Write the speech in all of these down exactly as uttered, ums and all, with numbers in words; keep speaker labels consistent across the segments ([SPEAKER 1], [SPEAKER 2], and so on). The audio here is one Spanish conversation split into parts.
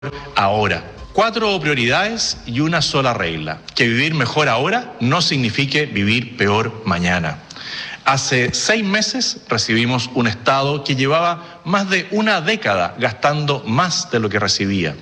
[SPEAKER 1] ahora. Cuatro prioridades y una sola regla: que vivir mejor ahora no signifique vivir peor mañana. Hace seis meses recibimos un Estado que llevaba más de una década gastando más de lo que recibía.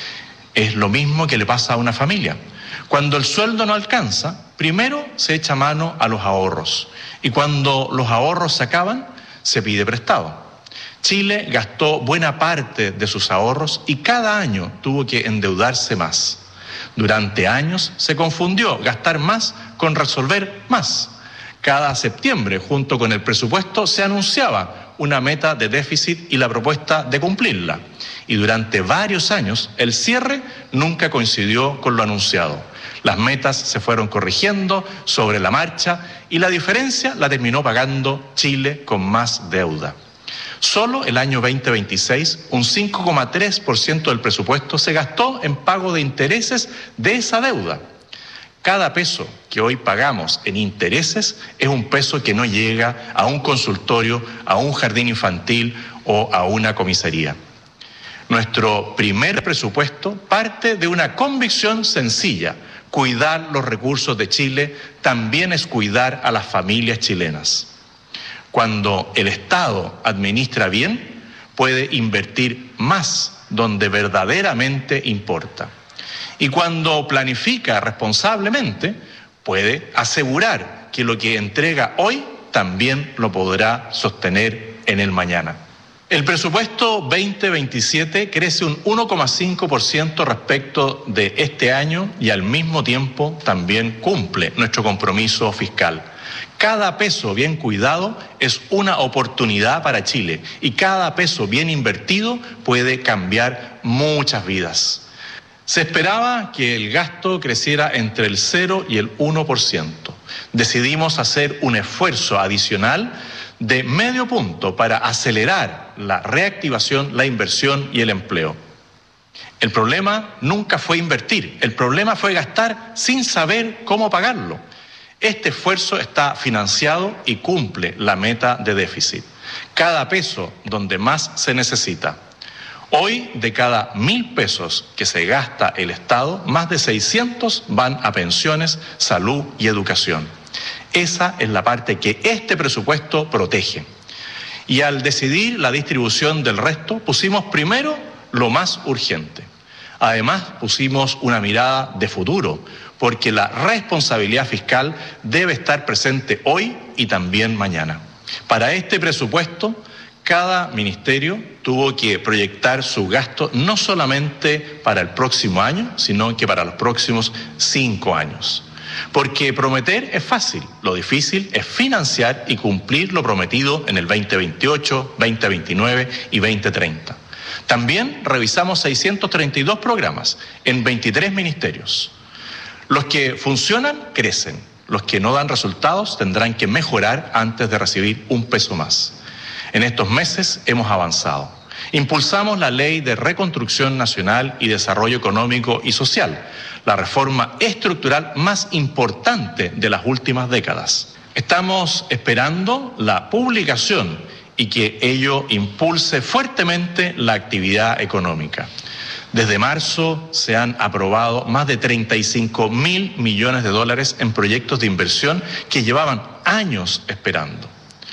[SPEAKER 1] Es lo mismo que le pasa a una familia. Cuando el sueldo no alcanza, primero se echa mano a los ahorros, y cuando los ahorros se acaban, se pide prestado. Chile gastó buena parte de sus ahorros y cada año tuvo que endeudarse más. Durante años se confundió gastar más con resolver más. Cada septiembre, junto con el presupuesto, se anunciaba una meta de déficit y la propuesta de cumplirla. Y durante varios años el cierre nunca coincidió con lo anunciado. Las metas se fueron corrigiendo sobre la marcha y la diferencia la terminó pagando Chile con más deuda. Solo el año veinte veintiséis, un cinco coma tres por ciento del presupuesto se gastó en pago de intereses de esa deuda. Cada peso que hoy pagamos en intereses es un peso que no llega a un consultorio, a un jardín infantil o a una comisaría. Nuestro primer presupuesto parte de una convicción sencilla: cuidar los recursos de Chile también es cuidar a las familias chilenas. Cuando el Estado administra bien, puede invertir más donde verdaderamente importa. Y cuando planifica responsablemente, puede asegurar que lo que entrega hoy también lo podrá sostener en el mañana. El presupuesto veinte veintisiete crece un uno coma cinco por ciento respecto de este año y al mismo tiempo también cumple nuestro compromiso fiscal. Cada peso bien cuidado es una oportunidad para Chile y cada peso bien invertido puede cambiar muchas vidas. Se esperaba que el gasto creciera entre el cero y el uno por ciento. Decidimos hacer un esfuerzo adicional de medio punto para acelerar la reactivación, la inversión y el empleo. El problema nunca fue invertir, el problema fue gastar sin saber cómo pagarlo. Este esfuerzo está financiado y cumple la meta de déficit. Cada peso donde más se necesita. Hoy, de cada mil pesos que se gasta el Estado, más de seiscientos van a pensiones, salud y educación. Esa es la parte que este presupuesto protege. Y al decidir la distribución del resto, pusimos primero lo más urgente. Además, pusimos una mirada de futuro, porque la responsabilidad fiscal debe estar presente hoy y también mañana. Para este presupuesto, cada ministerio tuvo que proyectar su gasto no solamente para el próximo año, sino que para los próximos cinco años. Porque prometer es fácil, lo difícil es financiar y cumplir lo prometido en el veinte veintiocho, veinte veintinueve y veinte treinta. También revisamos seiscientos treinta y dos programas en veintitrés ministerios. Los que funcionan crecen, los que no dan resultados tendrán que mejorar antes de recibir un peso más. En estos meses hemos avanzado. Impulsamos la Ley de Reconstrucción Nacional y Desarrollo Económico y Social, la reforma estructural más importante de las últimas décadas. Estamos esperando la publicación y que ello impulse fuertemente la actividad económica. Desde marzo se han aprobado más de treinta y cinco mil millones de dólares en proyectos de inversión que llevaban años esperando.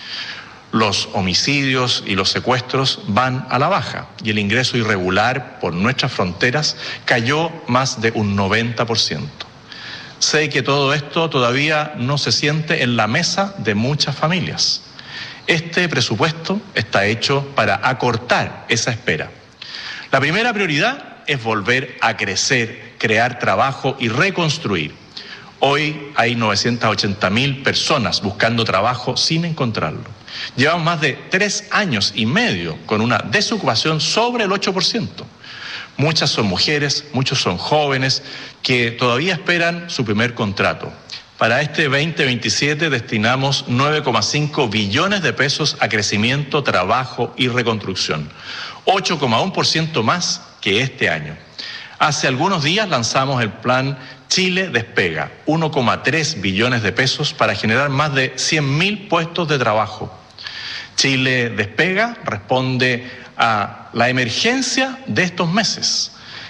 [SPEAKER 1] Los homicidios y los secuestros van a la baja y el ingreso irregular por nuestras fronteras cayó más de un noventa por ciento. Sé que todo esto todavía no se siente en la mesa de muchas familias. Este presupuesto está hecho para acortar esa espera. La primera prioridad es volver a crecer, crear trabajo y reconstruir. Hoy hay novecientas ochenta mil personas buscando trabajo sin encontrarlo. Llevamos más de tres años y medio con una desocupación sobre el ocho por ciento. Muchas son mujeres, muchos son jóvenes que todavía esperan su primer contrato. Para este veinte veintisiete destinamos nueve coma cinco billones de pesos a crecimiento, trabajo y reconstrucción, ocho coma uno por ciento más que este año. Hace algunos días lanzamos el plan Chile Despega, uno coma tres billones de pesos para generar más de cien mil puestos de trabajo. Chile Despega responde a la emergencia de estos meses.